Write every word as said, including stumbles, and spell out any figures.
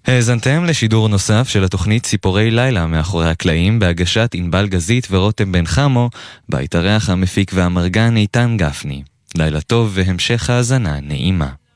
האזנתם לשידור נוסף של התוכנית ציפורי לילה מאחורי הקלעים בהגשת ענבל גזית ורותם בן חמו, בהתארח המפיק והמרגן איתן גפני. לילה טוב והמשך האזנה נעימה.